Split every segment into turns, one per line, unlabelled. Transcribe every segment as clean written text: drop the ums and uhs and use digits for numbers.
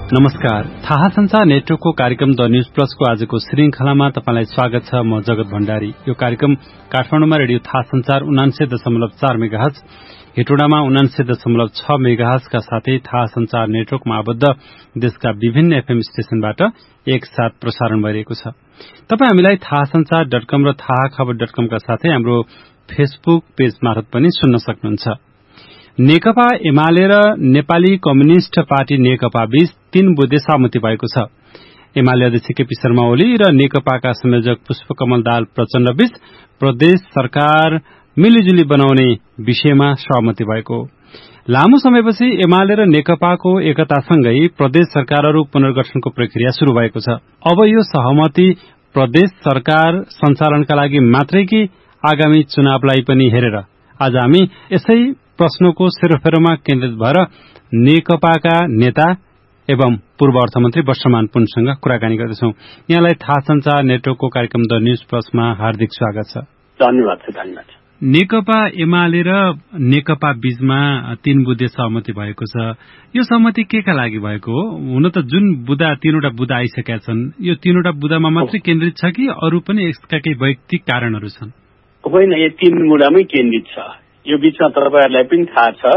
नमस्कार, थाहा संचार नेटवर्कको कार्यक्रम द न्यूज प्लसको आजको श्रृंखलामा तपाईलाई स्वागत छ। म जगत भण्डारी। यो कार्यक्रम काठमाडौँमा रेडियो थाहा संचार 89.4 मेगाहर्ज, हेटौडामा 89.6 मेगाहर्जका साथै थाहा संचार नेटवर्कमा आबद्ध देशका विभिन्न एफएम स्टेशनबाट एकसाथ प्रसारण भइरहेको छ। तपाई हामीलाई थाहा संचार.com र थाहा खबर.com का साथै हाम्रो फेसबुक पेज मार्फत पनि सुन्न सक्नुहुन्छ। नेकपा एमाले र नेपाली कम्युनिष्ट पार्टी नेकपा बीच 3 बुँदे सहमति भएको छ। एमाले अध्यक्ष केपी शर्मा ओली र नेकपाका संयोजक पुष्पकमल दाहाल प्रचण्ड बीच प्रदेश सरकार मिलिजुली बनाउने विषयमा सहमति भएको। लामो समयपछि एमाले र नेकपाको एकतासँगै प्रदेश सरकारहरू पुनर्गठनको प्रक्रिया शुरू भएको छ। अब यो सहमति प्रदेश सरकार सञ्चालनका लागि मात्रै कि आगामी चुनावलाई पनि हेरेर आज हामी यसै प्रश्नको सेरोफेरोमा केन्द्रित भएर नेकपाका नेता एवं पूर्व अर्थमन्त्री वर्षमान पुनसँग कुराकानी गर्दैछौं। यहाँलाई थाहा संचार नेटवर्कको कार्यक्रम द न्यूज प्लसमा हार्दिक स्वागत छ।
धन्यवाद छ। धन्यवाद।
नेकपा एमाले र नेकपा बीचमा 3 बुँदे सहमति भएको छ। यो सहमति केका लागि भएको हो? हुन त जुन बुँदा 3वटा बुँदा आइसकेका छन्, यो 3वटा बुँदामा मात्रै केन्द्रित छ कि अरू पनि यसका केही वैयक्तिक कारणहरू छन्?
होइन, यो 3 बुँदामै केन्द्रित छ। यो बीचमा तपाईहरुलाई पनि थाहा छ,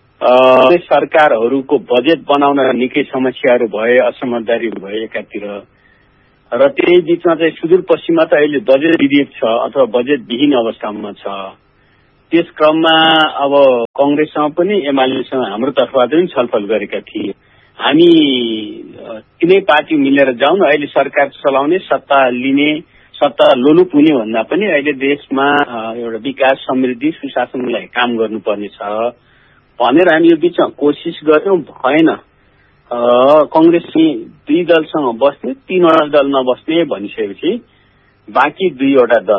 सरकारहरूको बजेट बनाउन निकै समस्याहरू भए, असमझदारी भए एकातिर, र त्यही बीचमा चाहिँ सुदूरपश्चिममा त अहिले बजेट विधेयक छ अथवा बजेट विहीन अवस्थामा छ। त्यस क्रममा अब कांग्रेससँग पनि एमालेसँग हाम्रो तर्फबाट पनि छलफल गरेका थिए। हामी तीनै पार्टी मिलेर जाउँ, अहिले सरकार चलाउने, सत्ता लिने, सत्ता लोलुप हुने भन्दा पनि अहिले देशमा एउटा विकास, समृद्धि, सुशासनलाई काम गर्नुपर्ने छ भनेर हामी यो बीचमा कोसिस गर्यौं। भएन, कांग्रेस 2 दलसँग बस्ने, 3वटा दल नबस्ने भनिसकेपछि बाँकी 2वटा दल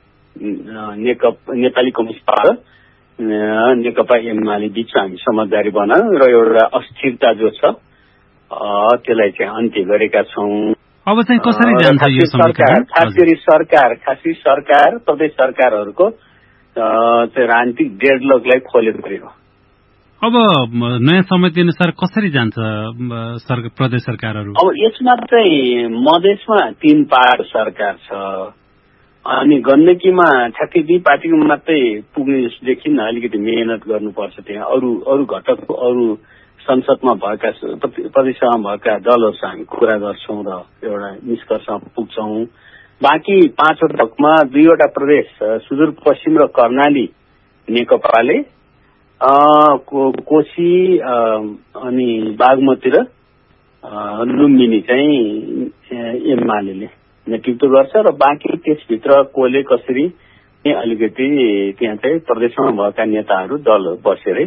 नेपाली कम्युनिस्ट र नेकपा एमाले बीचमा हामी समझदारी बनायौं र एउटा अस्थिरता जो छ त्यसलाई चाहिँ अन्त्य गरेका छौं।
अब चाहिँ कसरी जान्छ यो
सरकार? खास गरी सरकार प्रदेश सरकारहरूको राजनीतिक डेडलकलाई खोलेको हो।
अब नयाँ सहमति अनुसार कसरी जान्छ प्रदेश सरकारहरू?
अब यसमा चाहिँ मधेसमा 3 पार्टी सरकार छ अनि गण्डकीमा ठ्याक्कै 2 पार्टीको मात्रै पुग्ने जस्तो देखिन्न। अलिकति मेहनत गर्नुपर्छ। त्यहाँ अरू घटक, अरू संसदमा भएका, प्रदेशमा भएका दलहरूसँग हामी कुरा गर्छौं र एउटा निष्कर्षमा पुग्छौं। बाँकी 5वटा हकमा 2वटा प्रदेश सुदूरपश्चिम र कर्णाली नेकपाले, कोशी अनि बागमती र लुम्बिनी चाहिँ एमाले नेतृत्व गर्छ र बाँकी त्यसभित्र कोले कसरी अलिकति त्यहाँ चाहिँ प्रदेशमा भएका नेताहरू दलहरू बसेरै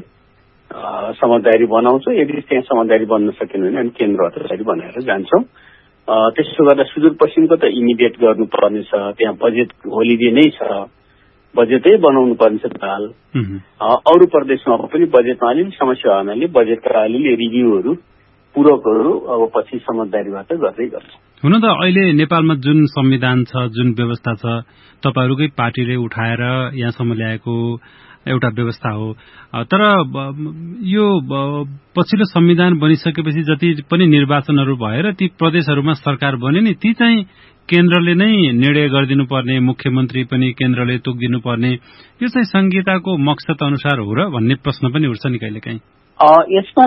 समझदारी बनाउँछ। यदि त्यहाँ समझदारी बन्न सकेन भने हामी केन्द्र अथवा बनाएर जान्छौं। त्यसो गर्दा सुदूरपश्चिमको त इमिडिएट गर्नुपर्ने छ। त्यहाँ बजेट होलिडे नै छ, बजेटै बनाउनु पर्ने छ ताल। अरू प्रदेशमा पनि बजेटमा अलिअलि समस्या हुनाले बजेटका अलिअलि रिभ्यूहरू, पूरकहरू अब पछि समझदारीबाट गर्दै गर्छ।
हुन त अहिले नेपालमा जुन संविधान छ, जुन व्यवस्था छ, तपाईहरुकै पार्टीले उठाएर यहाँसम्म ल्याएको एउटा व्यवस्था हो। तर यो पछिल्लो संविधान बनिसकेपछि जति पनि निर्वाचनहरू भएर ती प्रदेशहरूमा सरकार बने नि, ती चाहिँ केन्द्रले नै निर्णय गरिदिनु पर्ने, मुख्यमन्त्री पनि केन्द्रले तोकिदिनु पर्ने, यो चाहिँ संहिताको मकसद अनुसार हो र भन्ने प्रश्न पनि उठ्छ नि कहिलेकाहीँ।
यसमा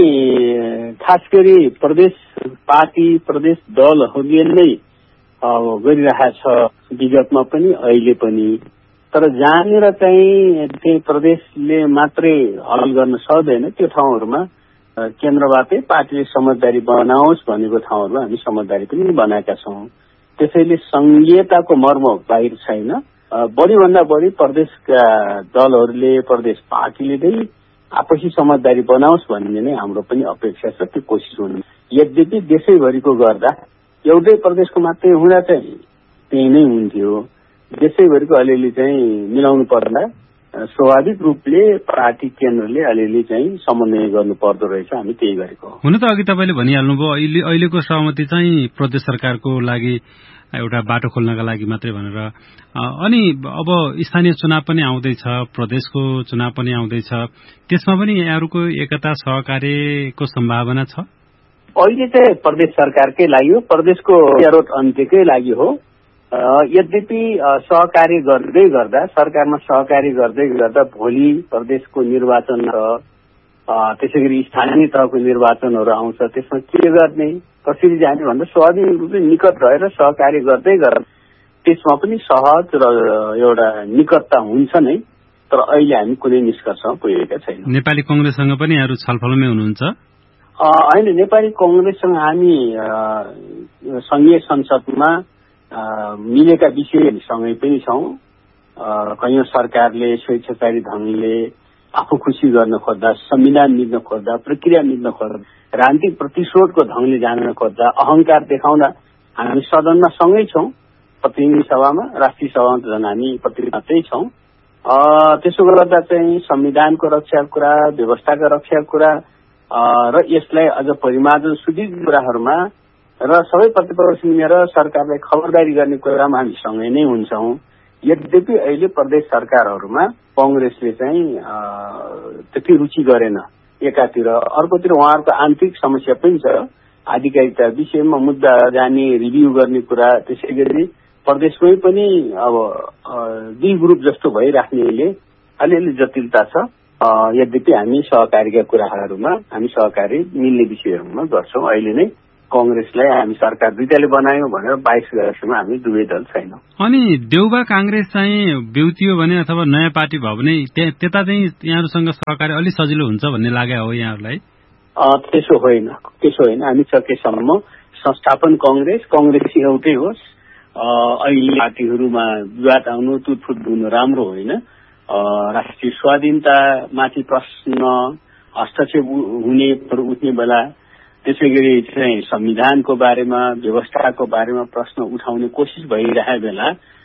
चाहिँ खास गरी प्रदेश पार्टी, प्रदेश दलहरूले नै गरिरहेको छ विगतमा पनि अहिले पनि। तर जहाँनिर चाहिँ प्रदेशले मात्रै हल गर्न सक्दैन त्यो ठाउँहरूमा केन्द्रबाटै पार्टीले समझदारी बनाओस् भनेको ठाउँहरूमा हामी समझदारी पनि बनाएका छौं। त्यसैले संघीयताको मर्म बाहिर छैन। बढीभन्दा बढी प्रदेशका दलहरूले, प्रदेश पार्टीले नै आपसी समझदारी बनाओस् भन्ने नै हाम्रो पनि अपेक्षा छ। त्यो कोसिस हुनु। यद्यपि देशैभरिको गर्दा एउटै प्रदेशको मात्रै हुँदा चाहिँ त्यही नै हुन्थ्यो। देशैभरिको अलिअलि चाहिँ मिलाउनु पर्दा स्वाभाविक रूपले पार्टी केन्द्रले अलिअलि चाहिँ समन्वय गर्नु पर्दो रहेछ। हामी त्यही गरेको हो।
हुन त अघि तपाईले भनिहाल्नुभयो अहिलेको सहमति चाहिँ प्रदेश सरकारको लागि एउटा बाटो खोल्नका लागि मात्रै भनेर। अनि अब स्थानीय चुनाव पनि आउँदैछ, प्रदेशको चुनाव पनि आउँदैछ, त्यसमा पनि यहाँहरुको एकता सहकार्यको सम्भावना छ?
अहिले चाहिँ प्रदेश सरकारकै लागि हो, प्रदेशको रोट अन्त्यकै लागि हो। यद्यपि सहकार्य गर्दै गर्दा, सरकारमा सहकार्य गर्दै गर्दा भोलि प्रदेशको निर्वाचन र त्यसै गरी स्थानीय तहको निर्वाचनहरू आउँछ। त्यसमा के गर्ने, कसरी जाने भन्दा स्वाधीन रूपले निकट रहेर सहकार्य गर्दै गर्दा त्यसमा पनि सहज र एउटा निकटता हुन्छ नै। तर अहिले हामी कुनै निष्कर्षमा पुगेका छैनौँ।
नेपाली कांग्रेससँग पनि यहाँहरू छलफलमै हुनुहुन्छ?
होइन, नेपाली कांग्रेससँग हामी संघीय संसदमा मिलेका विषयसँगै पनि छौँ। कैयौं सरकारले स्वेच्छाचारी ढंगले आफू खुसी गर्न खोज्दा, संविधान मिल्न खोज्दा, प्रक्रिया मिल्न खोज्दा, राजनीतिक प्रतिशोधको ढंगले जान खोज्दा, अहंकार देखाउँदा हामी सदनमा सँगै छौँ। प्रतिनिधि सभामा, राष्ट्रिय सभामा त झन् हामी प्रतिनिधि छौँ। त्यसो गर्दा चाहिँ संविधानको रक्षाको कुरा, व्यवस्थाका रक्षाको कुरा र यसलाई अझ परिमार्जन सुदृढ कुराहरूमा र सबै प्रतिपक्ष मिलेर सरकारलाई खबरदारी गर्ने कुरामा हामी सँगै नै हुन्छौँ। यद्यपि अहिले प्रदेश सरकारहरूमा कांग्रेसले चाहिँ त्यति रुचि गरेन एकातिर, अर्कोतिर उहाँहरूको आन्तरिक समस्या पनि छ। आधिकारिकता विषयमा मुद्दा जाने, रिभ्यू गर्ने कुरा, त्यसै गरी प्रदेशमै पनि अब दुई ग्रुप जस्तो भइराख्नेले अलिअलि जटिलता छ। यद्यपि हामी सहकारीका कुराहरूमा, हामी सहकारी मिल्ने विषयहरूमा गर्छौँ। अहिले नै कांग्रेसलाई हामी सरकार दुईटाले बनायौँ भनेर 22 गएसम्म हामी दुवै दल छैनौँ।
अनि देउबा कांग्रेस चाहिँ बेउतियो भने अथवा नयाँ पार्टी भयो भने त्यता चाहिँ यहाँहरूसँग सहकारी अलि सजिलो हुन्छ भन्ने लाग्यो हो यहाँहरूलाई?
त्यसो होइन। हामी सकेसम्म संस्थापन कांग्रेस एउटै होस्। अहिले पार्टीहरूमा विवाद आउनु, तुटफुट हुनु राम्रो होइन। राष्ट्रिय स्वाधीनतामाथि प्रश्न, हस्तक्षेप उठ्ने बेला, त्यसै गरी चाहिँ संविधानको बारेमा, व्यवस्थाको बारेमा प्रश्न उठाउने कोसिस भइरहेको बेला